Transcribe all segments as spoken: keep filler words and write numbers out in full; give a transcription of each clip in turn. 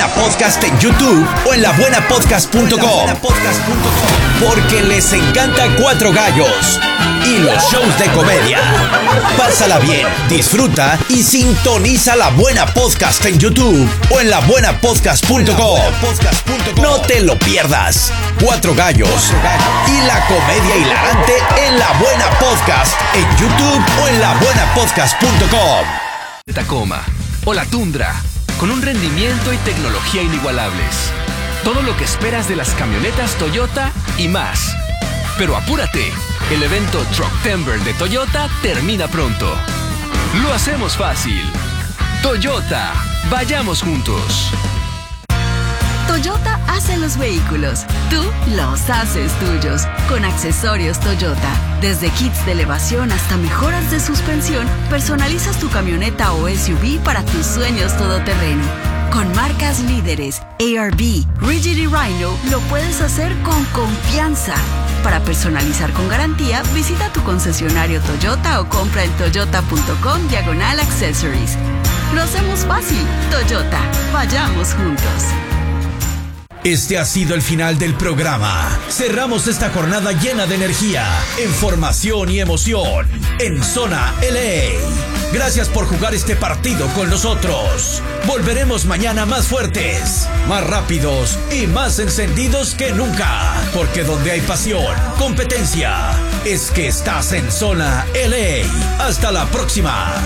Buena Podcast en YouTube o en la buena podcast punto com. Porque les encanta Cuatro Gallos y los shows de comedia. Pásala bien, disfruta y sintoniza La Buena Podcast en YouTube o en la buena podcast punto com. No te lo pierdas. Cuatro Gallos y la comedia hilarante en La Buena Podcast en YouTube o en la buena podcast punto com. Tacoma o la Tundra, con un rendimiento y tecnología inigualables. Todo lo que esperas de las camionetas Toyota y más. Pero apúrate, el evento Trucktember de Toyota termina pronto. Lo hacemos fácil. Toyota, vayamos juntos. Toyota hace los vehículos, tú los haces tuyos. Con accesorios Toyota, desde kits de elevación hasta mejoras de suspensión, personalizas tu camioneta o S U V para tus sueños todoterreno. Con marcas líderes, A R B, Rigid y Rhino, lo puedes hacer con confianza. Para personalizar con garantía, visita tu concesionario Toyota o compra en toyota punto com diagonal accessories. Lo hacemos fácil. Toyota, vayamos juntos. Este ha sido el final del programa. Cerramos esta jornada llena de energía, información y emoción en Zona L A. Gracias por jugar este partido con nosotros. Volveremos mañana más fuertes, más rápidos y más encendidos que nunca. Porque donde hay pasión, competencia, es que estás en Zona L A. Hasta la próxima.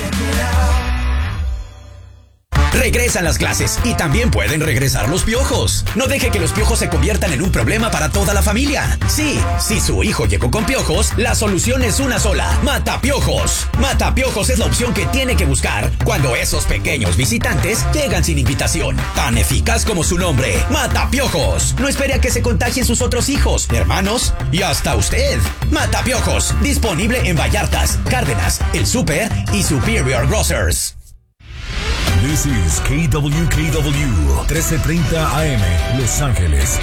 Regresan las clases y también pueden regresar los piojos. No deje que los piojos se conviertan en un problema para toda la familia. Sí, si su hijo llegó con piojos, la solución es una sola: Matapiojos. Matapiojos es la opción que tiene que buscar cuando esos pequeños visitantes llegan sin invitación. Tan eficaz como su nombre, Matapiojos. No espere a que se contagien sus otros hijos, hermanos y hasta usted. Matapiojos, disponible en Vallartas, Cárdenas, El Super y Superior Grocers. This is K W K W, trece treinta A M, Los Ángeles.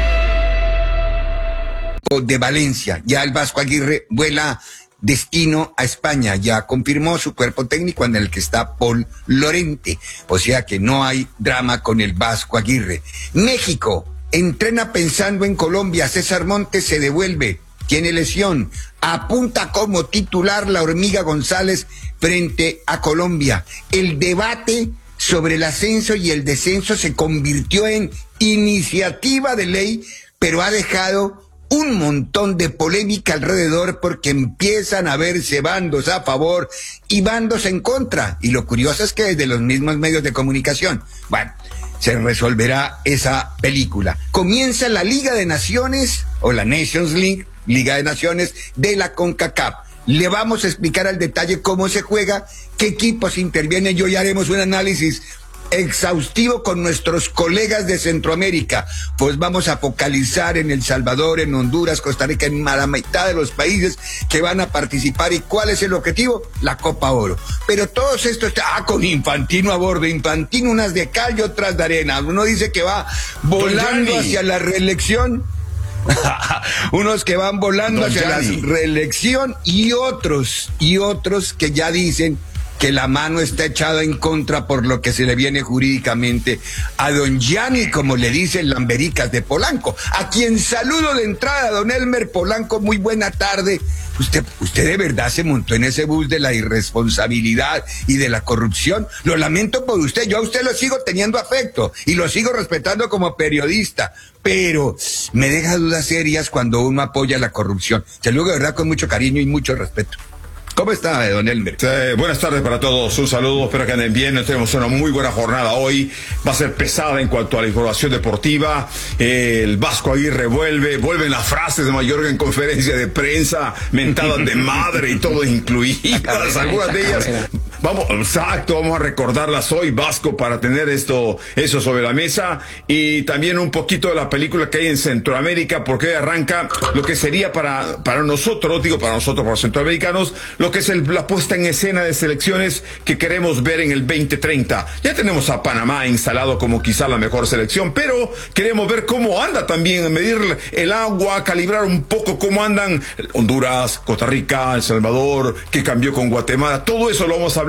De Valencia, ya el Vasco Aguirre vuela destino a España, ya confirmó su cuerpo técnico en el que está Paul Lorente, o sea que no hay drama con el Vasco Aguirre. México entrena pensando en Colombia, César Montes se devuelve, tiene lesión, apunta como titular la Hormiga González frente a Colombia. El debate sobre el ascenso y el descenso se convirtió en iniciativa de ley, pero ha dejado un montón de polémica alrededor porque empiezan a verse bandos a favor y bandos en contra. Y lo curioso es que desde los mismos medios de comunicación. Bueno, se resolverá esa película. Comienza la Liga de Naciones o la Nations League, Liga de Naciones de la CONCACAF. Le vamos a explicar al detalle cómo se juega, qué equipos intervienen y hoy haremos un análisis exhaustivo con nuestros colegas de Centroamérica. Pues vamos a focalizar en El Salvador, en Honduras, Costa Rica, en la mitad de los países que van a participar. ¿Y cuál es el objetivo? La Copa Oro. Pero todos estos, ah, con Infantino a bordo, Infantino unas de cal y otras de arena. Uno dice que va volando hacia la reelección. Unos que van volando Don hacia Gianni. La reelección y otros, y otros que ya dicen que la mano está echada en contra por lo que se le viene jurídicamente a don Gianni, como le dicen Lambericas de Polanco, a quien saludo de entrada, don Elmer Polanco, muy buena tarde. Usted, usted de verdad se montó en ese bus de la irresponsabilidad y de la corrupción. Lo lamento por usted, yo a usted lo sigo teniendo afecto y lo sigo respetando como periodista, pero me deja dudas serias cuando uno apoya la corrupción. Se lo digo de verdad con mucho cariño y mucho respeto. ¿Cómo está, don Elmer? Sí, buenas tardes para todos, un saludo, espero que anden bien. Tenemos una muy buena jornada hoy, va a ser pesada en cuanto a la información deportiva. El Vasco Aguirre vuelve, vuelven las frases de Mayorga en conferencia de prensa, mentadas de madre y todo incluidas, algunas de ellas. Vamos, exacto, vamos a recordarlas hoy, Vasco, para tener esto, eso sobre la mesa, y también un poquito de la película que hay en Centroamérica, porque hoy arranca lo que sería para, para nosotros, digo para nosotros, para los centroamericanos, lo que es el, la puesta en escena de selecciones que queremos ver en el veinte treinta. Ya tenemos a Panamá instalado como quizá la mejor selección, pero queremos ver cómo anda también, medir el agua, calibrar un poco cómo andan Honduras, Costa Rica, El Salvador, qué cambió con Guatemala, todo eso lo vamos a hablar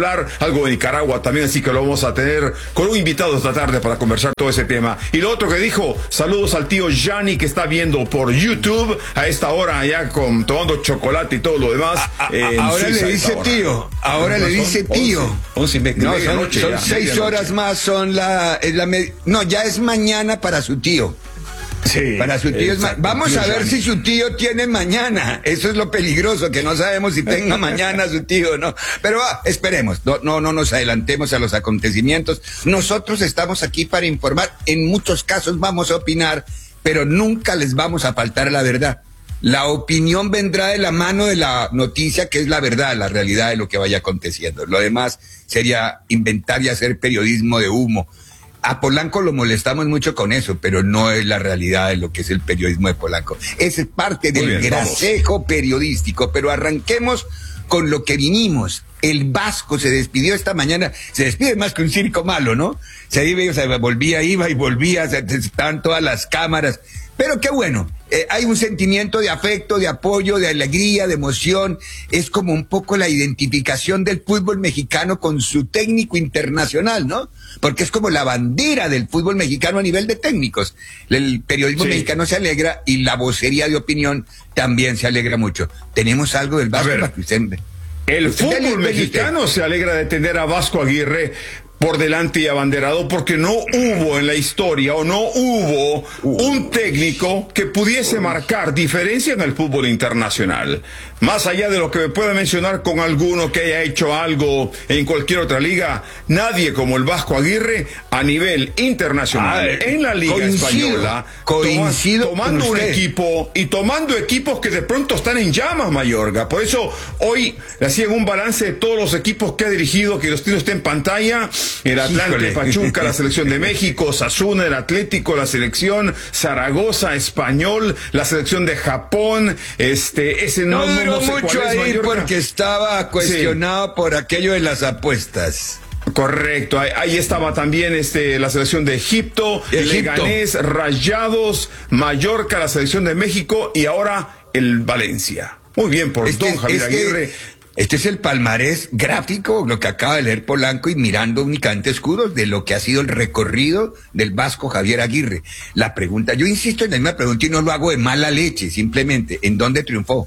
hablar, algo de Nicaragua también, así que lo vamos a tener con un invitado esta tarde para conversar todo ese tema. Y lo otro que dijo, saludos al tío Yanni que está viendo por YouTube a esta hora allá con, tomando chocolate y todo lo demás. A, a, eh, ahora le dice tío, ahora le dice tío. once, once, no, son, noche, son ya, seis horas más, son la, es la no, ya es mañana para su tío. Sí, para su tío es ma vamos tío a ver Yanni. Si su tío tiene mañana. Eso es lo peligroso, que no sabemos si tenga mañana su tío, ¿no? Pero ah, esperemos, no, no, no nos adelantemos a los acontecimientos. Nosotros estamos aquí para informar, en muchos casos vamos a opinar, pero nunca les vamos a faltar la verdad. La opinión vendrá de la mano de la noticia, que es la verdad, la realidad de lo que vaya aconteciendo. Lo demás sería inventar y hacer periodismo de humo. A Polanco lo molestamos mucho con eso, pero no es la realidad de lo que es el periodismo de Polanco. Es parte del bien, gracejo vamos. periodístico, pero arranquemos con lo que vinimos. El Vasco se despidió esta mañana, se despide más que un circo malo, ¿no? Se iba, se volvía, iba y volvía, se, estaban todas las cámaras. Pero qué bueno, eh, hay un sentimiento de afecto, de apoyo, de alegría, de emoción. Es como un poco la identificación del fútbol mexicano con su técnico internacional, ¿no? Porque es como la bandera del fútbol mexicano a nivel de técnicos. El periodismo sí. mexicano se alegra y la vocería de opinión también se alegra mucho. Tenemos algo del Vasco para que usted... El fútbol mexicano se alegra de tener a Vasco Aguirre por delante y abanderado, porque no hubo en la historia o no hubo un técnico que pudiese marcar diferencia en el fútbol internacional. Más allá de lo que me pueda mencionar con alguno que haya hecho algo en cualquier otra liga, nadie como el Vasco Aguirre a nivel internacional, ah, en la liga coincido, española, coincido toma, tomando un equipo y tomando equipos que de pronto están en llamas, Mayorga. Por eso hoy le hacían un balance de todos los equipos que ha dirigido, que los tiene usted en pantalla. El Atlante, Pachuca, la selección de México, Osasuna, el Atlético, la selección, Zaragoza, Español, la selección de Japón, este, ese no, no duró no sé mucho cuál es, ahí Mayorga. Porque estaba cuestionado sí. por aquello de las apuestas. Correcto, ahí, ahí estaba también este, la selección de Egipto, Egipto, Leganés, Rayados, Mallorca, la selección de México y ahora el Valencia. Muy bien por es don que, Javier es Aguirre. Que... Este es el palmarés gráfico, lo que acaba de leer Polanco, y mirando únicamente escudos de lo que ha sido el recorrido del Vasco Javier Aguirre. La pregunta, yo insisto en la misma pregunta y no lo hago de mala leche, simplemente, ¿en dónde triunfó?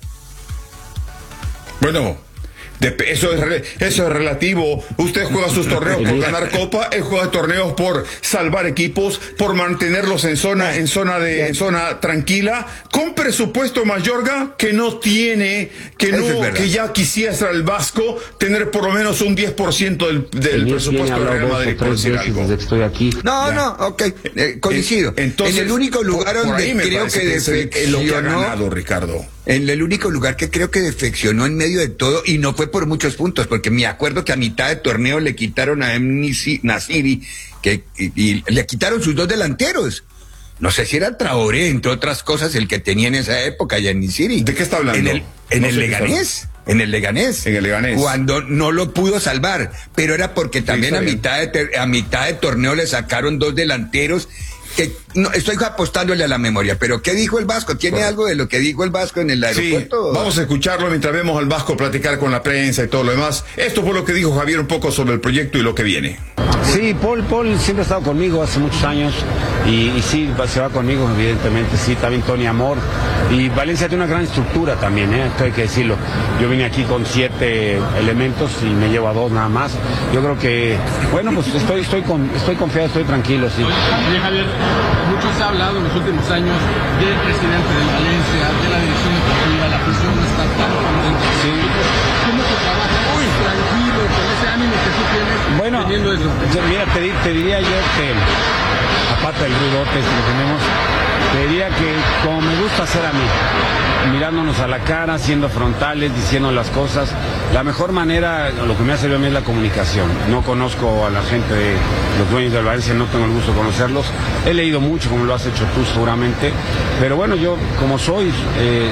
Bueno, de, eso, es re, eso es relativo. Usted juega sus torneos por ganar copa, él juega torneos por salvar equipos, por mantenerlos en zona, en zona de, en zona tranquila, con presupuesto, Mayorga, que no tiene, que no, que ya quisiera el Vasco tener por lo menos un diez por ciento del, del presupuesto de Real Madrid, por decir algo. Estoy aquí. No, ya. no, ok, eh, coincido. Entonces, en el único lugar por, donde por creo que, que defeccionó, lo que ha ganado, Ricardo. En el único lugar que creo que defeccionó en medio de todo, y no fue por muchos puntos, porque me acuerdo que a mitad de torneo le quitaron a Nasiri, que y, y le quitaron sus dos delanteros. No sé si era Traoré, entre otras cosas, el que tenía en esa época ya en Nasiri. ¿De qué está hablando? En el, en no el Leganés. En el Leganés. En el Leganés. Cuando no lo pudo salvar, pero era porque también sí, a mitad de, a mitad de torneo le sacaron dos delanteros. Que no, estoy apostándole a la memoria, pero ¿qué dijo el Vasco? ¿Tiene bueno. algo de lo que dijo el Vasco en el aeropuerto? Sí, vamos a escucharlo mientras vemos al Vasco platicar con la prensa y todo lo demás. Esto fue lo que dijo Javier un poco sobre el proyecto y lo que viene. Sí, Paul, Paul siempre ha estado conmigo hace muchos años y, y sí, se va conmigo, evidentemente, sí, también Tony Amor. Y Valencia tiene una gran estructura también, ¿eh? Esto hay que decirlo. Yo vine aquí con siete elementos y me llevo a dos nada más. Yo creo que, bueno, pues estoy, estoy, con, estoy confiado, estoy tranquilo, sí. Oye, Javier, mucho se ha hablado en los últimos años del presidente de Valencia, de la dirección deportiva, la afición no está tan contenta. Sí. ¿Cómo se trabaja? Uy, tranquilo, con ese ánimo que tú tienes, bueno, teniendo eso. Mira, te, te diría yo que, aparte del ruidote que tenemos, te diría que como me gusta hacer a mí, mirándonos a la cara, siendo frontales, diciendo las cosas, la mejor manera, lo que me ha servido a mí es la comunicación. No conozco a la gente de los dueños del Valencia, no tengo el gusto de conocerlos. He leído mucho, como lo has hecho tú seguramente, pero bueno, yo como soy, eh,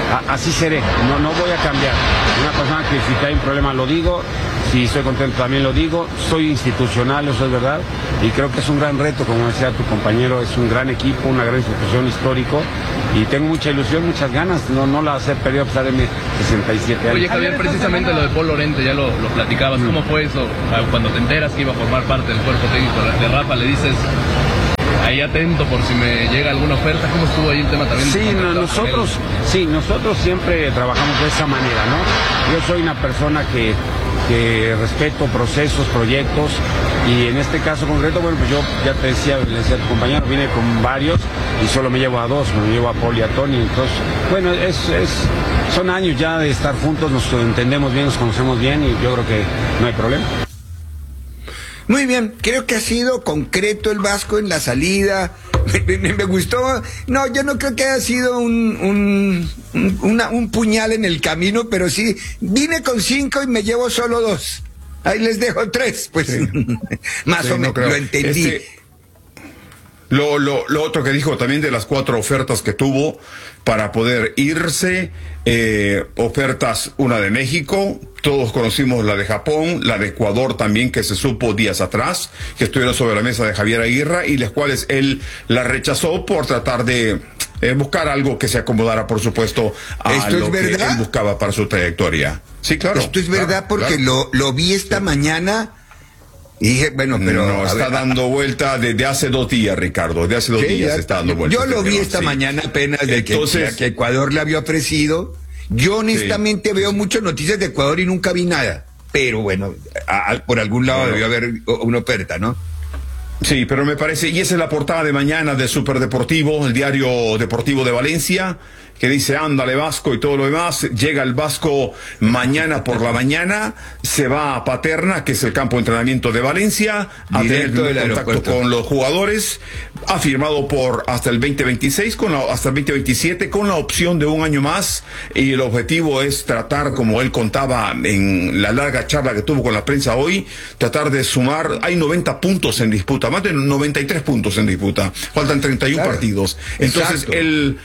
a, así seré, no, no voy a cambiar. Una persona que si hay un problema lo digo, si estoy contento también lo digo, soy institucional, eso es verdad, y creo que es un gran reto, como decía tu compañero, es un gran equipo, una gran institución histórico, y tengo mucha ilusión, muchas ganas, no, no las he perdido a pesar de mis sesenta y siete años. Oye, Javier, precisamente lo de Paul Lorente, ya lo, lo platicabas, ¿cómo fue eso? Cuando te enteras que iba a formar parte del cuerpo técnico de Rafa, le dices, ahí atento por si me llega alguna oferta, ¿cómo estuvo ahí el tema también? Sí, no, nosotros, sí, nosotros siempre trabajamos de esa manera, ¿no? Yo soy una persona que, que respeto procesos, proyectos, y en este caso concreto, bueno, pues yo ya te decía, le decía a tu compañero, vine con varios y solo me llevo a dos, me llevo a Paul y a Tony, entonces, bueno, es, es, son años ya de estar juntos, nos entendemos bien, nos conocemos bien y yo creo que no hay problema. Muy bien, creo que ha sido concreto el Vasco en la salida. Me, me, me gustó. No, yo no creo que haya sido un, un, un, una, un puñal en el camino, pero sí, vine con cinco y me llevo solo dos. Ahí les dejo tres, pues sí. Más sí, o menos, no lo entendí. Este, lo, lo, lo otro que dijo también de las cuatro ofertas que tuvo para poder irse, eh, ofertas, una de México, todos conocimos la de Japón, la de Ecuador también, que se supo días atrás, que estuvieron sobre la mesa de Javier Aguirre, y las cuales él la rechazó por tratar de eh, buscar algo que se acomodara, por supuesto, a ¿Esto lo es que verdad? él buscaba para su trayectoria. Sí, claro. Esto es verdad, claro, porque claro. Lo, lo vi esta mañana y dije, bueno, pero... No, está ver, dando a, vuelta desde hace dos días, Ricardo, desde hace dos sí, días ya, está dando vuelta. Yo lo vi tema, esta sí. mañana apenas de Entonces, que, que Ecuador le había ofrecido. Yo honestamente sí. veo muchas noticias de Ecuador y nunca vi nada. Pero bueno, a, a, por algún lado bueno. debió haber una oferta, ¿no? Sí, pero me parece, y esa es la portada de mañana de Superdeportivo, el diario deportivo de Valencia, que dice, ándale Vasco y todo lo demás. Llega el Vasco mañana por la mañana, se va a Paterna, que es el campo de entrenamiento de Valencia, a tener contacto con los jugadores, ha firmado por hasta el veinte veintiséis, con la, hasta el veinte veintisiete, con la opción de un año más, y el objetivo es tratar, como él contaba en la larga charla que tuvo con la prensa hoy, tratar de sumar, hay noventa puntos en disputa, más de noventa y tres puntos en disputa, faltan treinta y uno claro. partidos, entonces Exacto. él...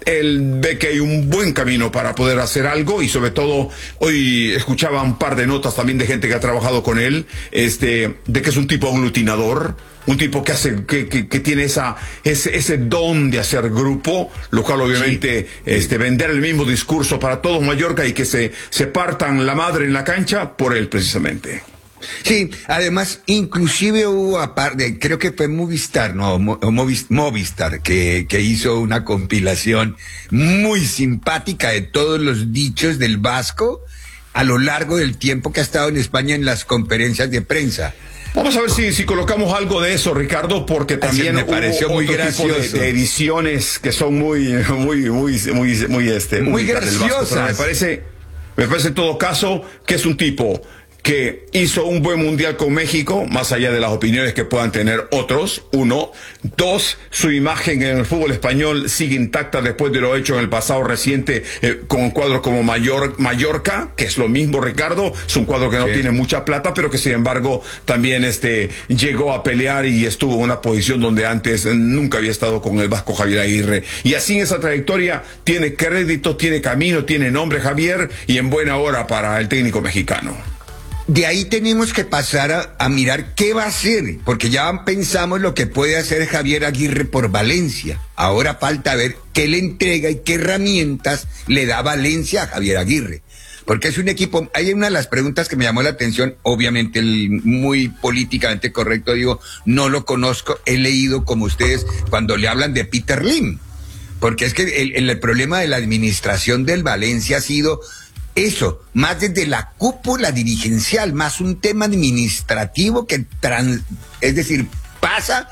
Él ve que hay un buen camino para poder hacer algo, y sobre todo hoy escuchaba un par de notas también de gente que ha trabajado con él, este, de que es un tipo aglutinador, un tipo que hace, que, que, que tiene esa, ese, ese don de hacer grupo, lo cual obviamente, sí. este, vender el mismo discurso para todos Mallorca y que se, se partan la madre en la cancha por él precisamente. Sí, además, inclusive hubo aparte, creo que fue Movistar, no, Movistar, que, que hizo una compilación muy simpática de todos los dichos del Vasco a lo largo del tiempo que ha estado en España en las conferencias de prensa. Vamos a ver si, si colocamos algo de eso, Ricardo, porque también me pareció hubo muy otro gracioso. tipo de, de ediciones que son muy, muy, muy, muy, muy, este, muy, muy graciosas. Me parece, me parece en todo caso que es un tipo que hizo un buen mundial con México, más allá de las opiniones que puedan tener otros, uno. Dos, su imagen en el fútbol español sigue intacta después de lo hecho en el pasado reciente eh, con un cuadro como Mayor, Mallorca, que es lo mismo, Ricardo, es un cuadro que no sí. tiene mucha plata, pero que sin embargo también este llegó a pelear y estuvo en una posición donde antes nunca había estado con el Vasco Javier Aguirre. Y así en esa trayectoria tiene crédito, tiene camino, tiene nombre Javier, y en buena hora para el técnico mexicano. De ahí tenemos que pasar a, a mirar qué va a hacer, porque ya pensamos lo que puede hacer Javier Aguirre por Valencia. Ahora falta ver qué le entrega y qué herramientas le da Valencia a Javier Aguirre. Porque es un equipo, hay una de las preguntas que me llamó la atención, obviamente el muy políticamente correcto, digo, no lo conozco, he leído como ustedes cuando le hablan de Peter Lim. Porque es que el, el problema de la administración del Valencia ha sido... eso, más desde la cúpula dirigencial, más un tema administrativo que, trans, es decir, pasa,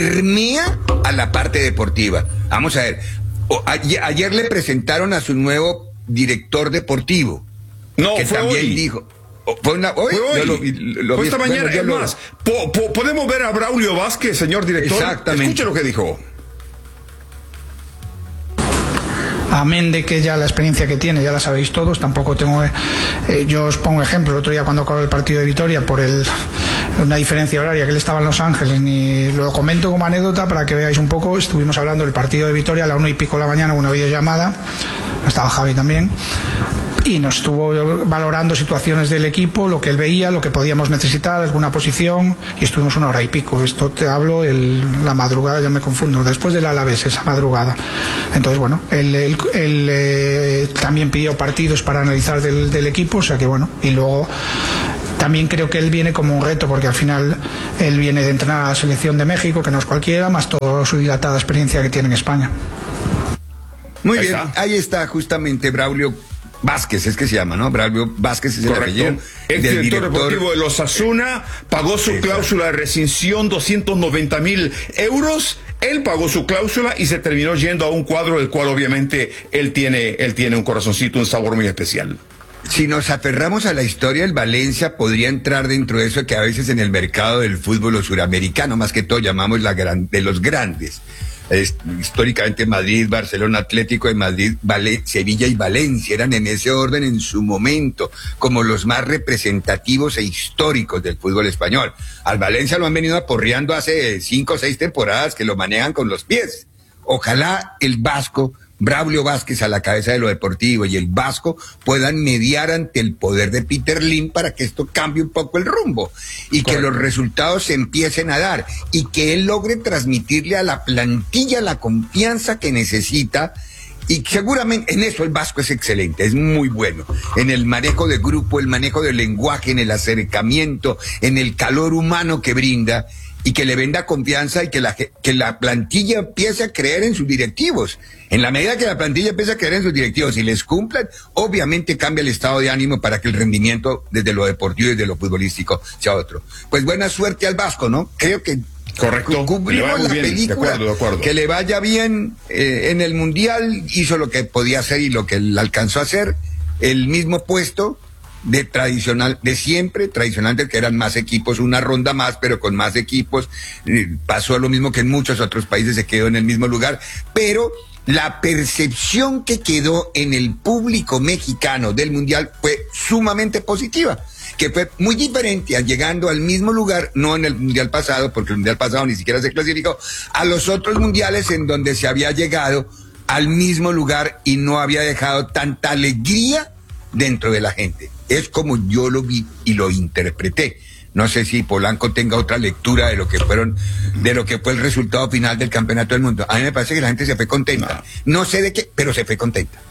permea a la parte deportiva. Vamos a ver, o, ayer, ayer le presentaron a su nuevo director deportivo. No, que fue también hoy. dijo... Fue, una, hoy, fue hoy. Lo, lo, lo fue vi, esta mañana, bueno, es lo, más, po, po, podemos ver a Braulio Vázquez, señor director. Exactamente. Escuche lo que dijo. Amén de que ya la experiencia que tiene, ya la sabéis todos, tampoco tengo... Eh, yo os pongo ejemplo, el otro día cuando acabó el partido de Vitoria, por el, una diferencia horaria, que él estaba en Los Ángeles, ni lo comento como anécdota para que veáis un poco, estuvimos hablando del partido de Vitoria a la una y pico de la mañana, una videollamada, estaba Javi también, y nos estuvo valorando situaciones del equipo, lo que él veía, lo que podíamos necesitar, alguna posición, y estuvimos una hora y pico. Esto te hablo el, la madrugada, ya me confundo, después del Alavés, esa madrugada. Entonces, bueno, él, él, él eh, también pidió partidos para analizar del, del equipo, o sea que bueno, y luego también creo que él viene como un reto, porque al final él viene de entrenar a la selección de México, que no es cualquiera, más toda su dilatada experiencia que tiene en España. Muy ahí bien, está. Ahí está justamente Braulio Vázquez, es que se llama, ¿no? Braulio Vázquez es el apellido. El director, director deportivo de los Osasuna pagó su Exacto. cláusula de rescisión, doscientos noventa mil euros. Él pagó su cláusula y se terminó yendo a un cuadro del cual obviamente él tiene, él tiene un corazoncito, un sabor muy especial. Si nos aferramos a la historia, el Valencia podría entrar dentro de eso que a veces en el mercado del fútbol suramericano, más que todo llamamos la gran, de los grandes. Es, históricamente Madrid, Barcelona, Atlético de Madrid, Vale, Sevilla y Valencia eran en ese orden en su momento como los más representativos e históricos del fútbol español. Al Valencia lo han venido aporreando hace cinco o seis temporadas que lo manejan con los pies. Ojalá el Vasco, Braulio Vázquez a la cabeza de lo deportivo y el Vasco puedan mediar ante el poder de Peter Lim para que esto cambie un poco el rumbo y Correcto. Que los resultados se empiecen a dar y que él logre transmitirle a la plantilla la confianza que necesita. Y seguramente en eso el Vasco es excelente, es muy bueno. En el manejo de grupo, el manejo del lenguaje, en el acercamiento, en el calor humano que brinda. Y que le venda confianza y que la, que la plantilla empiece a creer en sus directivos. En la medida que la plantilla empiece a creer en sus directivos y les cumplan, obviamente cambia el estado de ánimo para que el rendimiento desde lo deportivo y desde lo futbolístico sea otro. Pues buena suerte al Vasco, ¿no? Creo que Correcto. cubrimos la bien. película. De acuerdo, de acuerdo. Que le vaya bien eh, en el Mundial, hizo lo que podía hacer y lo que él alcanzó a hacer. El mismo puesto de tradicional, de siempre, tradicionalmente que eran más equipos, una ronda más, pero con más equipos, eh, pasó lo mismo que en muchos otros países, se quedó en el mismo lugar, pero la percepción que quedó en el público mexicano del Mundial fue sumamente positiva, que fue muy diferente a llegando al mismo lugar, no en el Mundial pasado, porque el Mundial pasado ni siquiera se clasificó, a los otros mundiales en donde se había llegado al mismo lugar y no había dejado tanta alegría dentro de la gente. Es como yo lo vi y lo interpreté. No sé si Polanco tenga otra lectura de lo que fueron, de lo que fue el resultado final del campeonato del mundo. A mí me parece que la gente se fue contenta. No, no sé de qué, pero se fue contenta.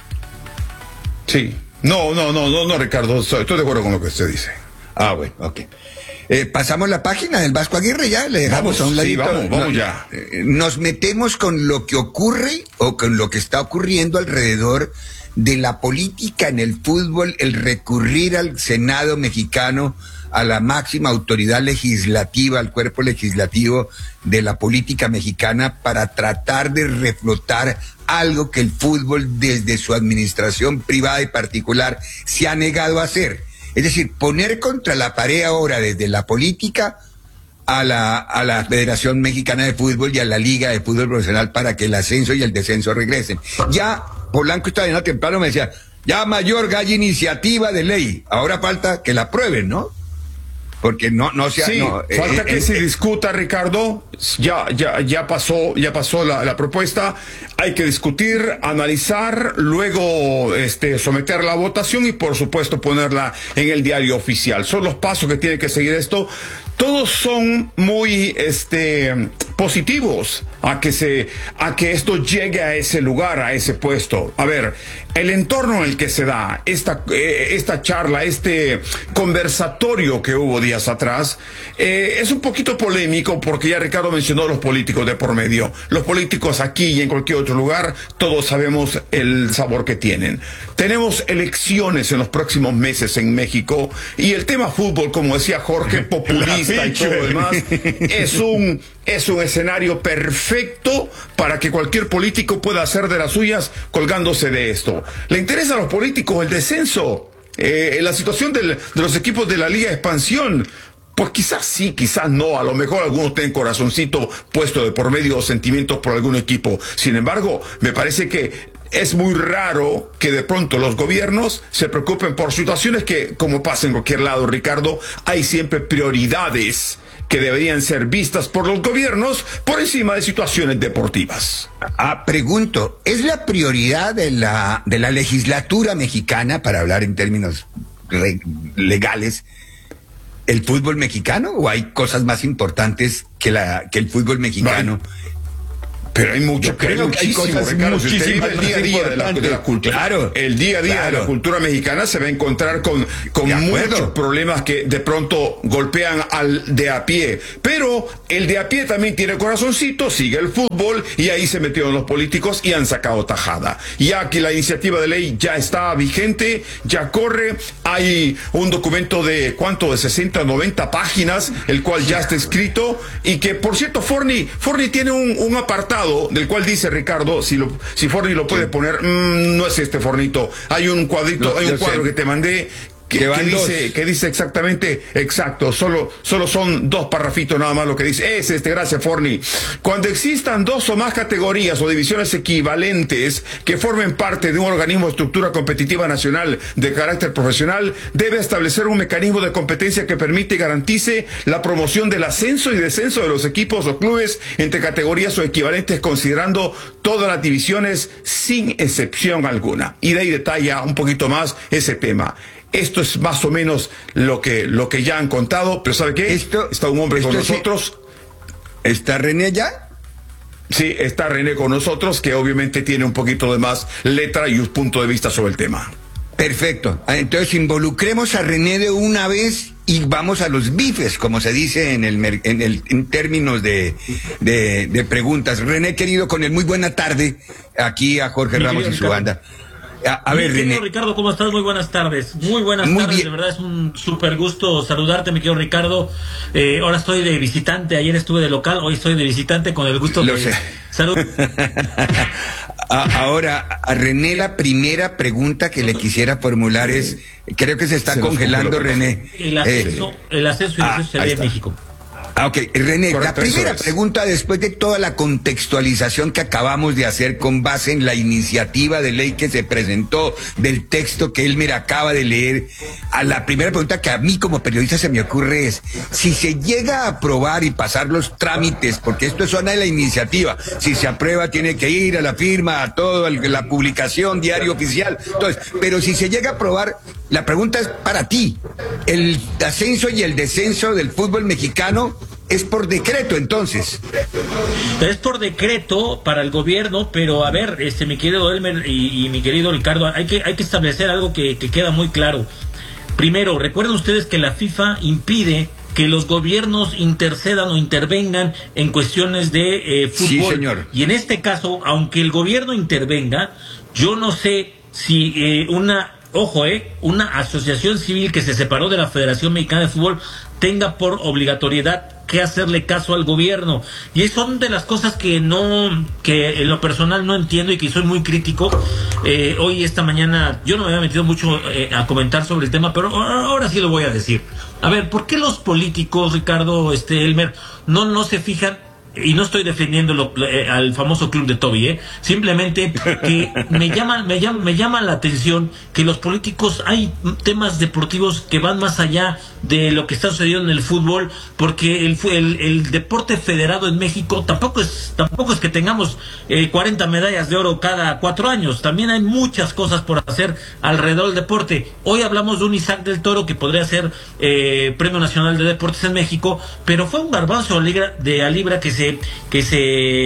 Sí. No, no, no, no, no, Ricardo, estoy de acuerdo con lo que usted dice. Ah, bueno, ok. Eh, pasamos la página del Vasco Aguirre, ya le dejamos vamos, a un ladito. Sí, vamos, vamos no, ya. Eh, nos metemos con lo que ocurre o con lo que está ocurriendo alrededor de la política en el fútbol, el recurrir al Senado mexicano, a la máxima autoridad legislativa, al cuerpo legislativo de la política mexicana para tratar de reflotar algo que el fútbol desde su administración privada y particular se ha negado a hacer. Es decir, poner contra la pared ahora desde la política a la, a la Federación Mexicana de Fútbol y a la Liga de Fútbol Profesional para que el ascenso y el descenso regresen. Ya Polanco esta mañana temprano me decía, ya Mayorga hay iniciativa de ley, ahora falta que la aprueben, ¿no? Porque no, no se ha... Sí, no, falta eh, que eh, se eh, discuta, Ricardo, ya, ya, ya pasó, ya pasó la, la propuesta, hay que discutir, analizar, luego este, someterla a votación y por supuesto ponerla en el diario oficial. Son los pasos que tiene que seguir esto. Todos son muy este, positivos a que se, a que esto llegue a ese lugar, a ese puesto. A ver, el entorno en el que se da esta, eh, esta charla, este conversatorio que hubo días atrás, eh, es un poquito polémico porque ya Ricardo mencionó los políticos de por medio. Los políticos aquí y en cualquier otro lugar, todos sabemos el sabor que tienen. Tenemos elecciones en los próximos meses en México y el tema fútbol, como decía Jorge, populista y todo lo demás, es un, es un escenario perfecto para que cualquier político pueda hacer de las suyas colgándose de esto. ¿Le interesa a los políticos el descenso? Eh, la situación del, de los equipos de la Liga de Expansión. Pues quizás sí, quizás no, a lo mejor algunos tienen corazoncito puesto de por medio o sentimientos por algún equipo. Sin embargo, me parece que es muy raro que de pronto los gobiernos se preocupen por situaciones que, como pasa en cualquier lado, Ricardo, hay siempre prioridades que deberían ser vistas por los gobiernos por encima de situaciones deportivas. Ah, pregunto, ¿es la prioridad de la, de la legislatura mexicana, para hablar en términos re- legales, el fútbol mexicano, o hay cosas más importantes que, la, que el fútbol mexicano? No, pero hay mucho, Yo creo que hay cosas Ricardo, si usted vive muchísimas el día a día de la, de la cultura, claro, el día a día claro. de la cultura mexicana se va a encontrar con, con muchos problemas que de pronto golpean al de a pie, pero el de a pie también tiene corazoncito, sigue el fútbol y ahí se metieron los políticos y han sacado tajada. Ya que la iniciativa de ley ya está vigente, ya corre, hay un documento de ¿cuánto? De sesenta, noventa páginas, el cual ya está escrito, y que por cierto Forni, Forni tiene un, un apartado del cual dice Ricardo, si lo, si Forni lo puede poner, mmm, no es este Fornito, hay un cuadrito, no, hay un cuadro sé. que te mandé que, que, dice, que dice exactamente, exacto, solo, solo son dos parrafitos nada más lo que dice, es este, gracias Forni. Cuando existan dos o más categorías o divisiones equivalentes que formen parte de un organismo de estructura competitiva nacional de carácter profesional, debe establecer un mecanismo de competencia que permite y garantice la promoción del ascenso y descenso de los equipos o clubes entre categorías o equivalentes, considerando todas las divisiones sin excepción alguna. Y de ahí detalla un poquito más ese tema. Esto es más o menos lo que, lo que ya han contado, pero ¿sabe qué? Esto, está un hombre con nosotros. Sí. ¿Está René ya? Sí, está René con nosotros, que obviamente tiene un poquito de más letra y un punto de vista sobre el tema. Perfecto. Entonces involucremos a René de una vez y vamos a los bifes, como se dice en el en, el, en términos de, de, de preguntas. René, querido, con el muy buena tarde aquí a Jorge Mi Ramos y su Ricardo. banda. A, a ver, René. Ricardo, ¿cómo estás? Muy buenas tardes. Muy buenas Muy tardes, bien. De verdad es un súper gusto saludarte, mi querido Ricardo. Eh, ahora estoy de visitante, ayer estuve de local, hoy estoy de visitante con el gusto Lo de... sé. Salud. Ahora, a René la primera pregunta que le quisiera formular es, creo que se está se congelando, René. El ascenso, eh, el ascenso y el descenso se ve en México. Ah, ok, René, Correcto, la primera pregunta, después de toda la contextualización que acabamos de hacer con base en la iniciativa de ley que se presentó, del texto que Elmer acaba de leer, a la primera pregunta que a mí como periodista se me ocurre es, si se llega a aprobar y pasar los trámites, porque esto es zona de la iniciativa, si se aprueba tiene que ir a la firma, a todo, a la publicación, diario oficial, entonces, pero si se llega a aprobar, la pregunta es para ti, el ascenso y el descenso del fútbol mexicano es por decreto, entonces. Es por decreto para el gobierno, pero a ver, este mi querido Elmer y, y mi querido Ricardo, hay que hay que establecer algo que, que queda muy claro. Primero, recuerden ustedes que la FIFA impide que los gobiernos intercedan o intervengan en cuestiones de eh, fútbol. Sí, señor. Y en este caso, aunque el gobierno intervenga, yo no sé si eh, una Ojo, eh, una asociación civil que se separó de la Federación Mexicana de Fútbol tenga por obligatoriedad que hacerle caso al gobierno. Y son de las cosas que no, que en lo personal no entiendo y que soy muy crítico. Eh, hoy, esta mañana, yo no me había metido mucho eh, a comentar sobre el tema, pero ahora sí lo voy a decir. A ver, ¿por qué los políticos, Ricardo, este Elmer, no, no se fijan? Y no estoy defendiendo lo, eh, al famoso club de Toby, ¿eh? Simplemente que me llama, me llama, me llama la atención que los políticos, hay temas deportivos que van más allá de lo que está sucediendo en el fútbol, porque el, el, el deporte federado en México tampoco es, tampoco es que tengamos eh, cuarenta medallas de oro cada cuatro años, también hay muchas cosas por hacer alrededor del deporte. Hoy hablamos de un Isaac del Toro que podría ser eh, Premio Nacional de Deportes en México, pero fue un garbanzo de a libra que se que se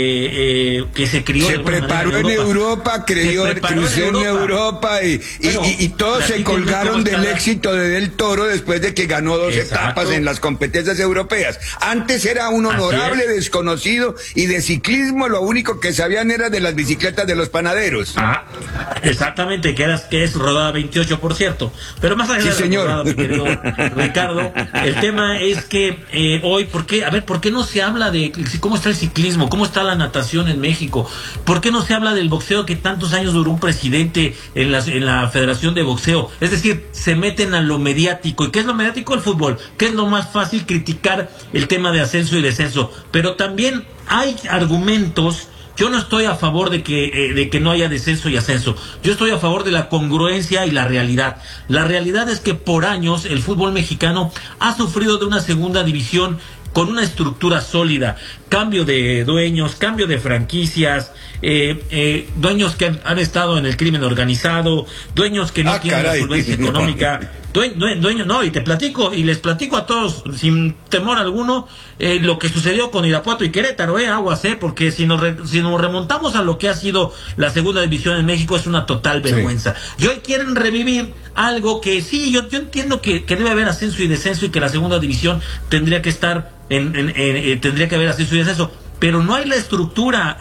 eh, que se crió se preparó en Europa, Europa creció, creció en Europa, Europa y, bueno, y, y todos se colgaron del éxito de Del Toro después de que ganó dos Exacto. etapas en las competencias europeas. Antes era un honorable desconocido y de ciclismo lo único que sabían era de las bicicletas de los panaderos. Ah, exactamente, que, era, que es rodada veintiocho, por cierto. Pero más allá sí, de la señor. rodada, mi querido Ricardo, el tema es que eh, hoy, ¿por qué? A ver, ¿por qué no se habla de cómo está el ciclismo, cómo está la natación en México? ¿Por qué no se habla del boxeo que tantos años duró un presidente en la, en la Federación de Boxeo? Es decir, se meten a lo mediático. ¿Y qué es lo mediático? El fútbol. ¿Qué es lo más fácil? Criticar el tema de ascenso y descenso. Pero también hay argumentos. Yo no estoy a favor de que eh, de que no haya descenso y ascenso. Yo estoy a favor de la congruencia y la realidad. La realidad es que por años el fútbol mexicano ha sufrido de una segunda división con una estructura sólida, cambio de dueños, cambio de franquicias, eh, eh, dueños que han, han estado en el crimen organizado, dueños que no Ah, tienen caray. la solvencia económica, dueño, dueño, no, y te platico, y les platico a todos, sin temor alguno, eh, lo que sucedió con Irapuato y Querétaro, eh, aguas, eh, porque si nos, re, si nos remontamos a lo que ha sido la segunda división en México, es una total vergüenza. Sí. Y hoy quieren revivir algo que sí, yo, yo entiendo que, que debe haber ascenso y descenso y que la segunda división tendría que estar en, en, en, en tendría que haber ascenso y descenso, pero no hay la estructura.